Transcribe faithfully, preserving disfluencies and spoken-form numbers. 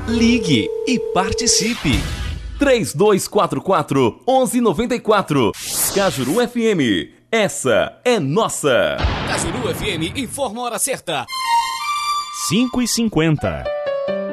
Ligue e participe. três dois quatro quatro, um um nove quatro. Cajuru F M, essa é nossa. Cajuru F M informa a hora certa. cinco e cinquenta.